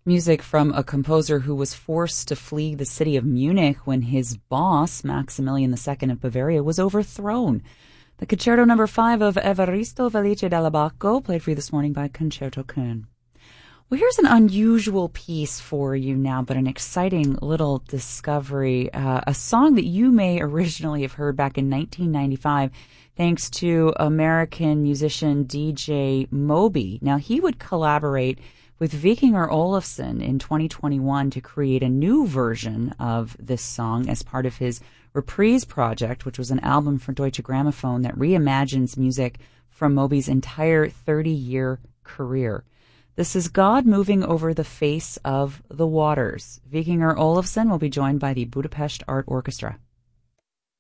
Music from a composer who was forced to flee the city of Munich when his boss, Maximilian II of Bavaria, was overthrown. The Concerto No. 5 of Evaristo Felice Della Bacco, played for you this morning by Concerto Köln. Well, here's an unusual piece for you now, but an exciting little discovery. A song that you may originally have heard back in 1995, thanks to American musician DJ Moby. Now, he would collaborate with Vikingur Olafsson in 2021 to create a new version of this song as part of his Reprise project, which was an album for Deutsche Grammophon that reimagines music from Moby's entire 30-year career. This is God Moving Over the Face of the Waters. Vikingur Olafsson will be joined by the Budapest Art Orchestra.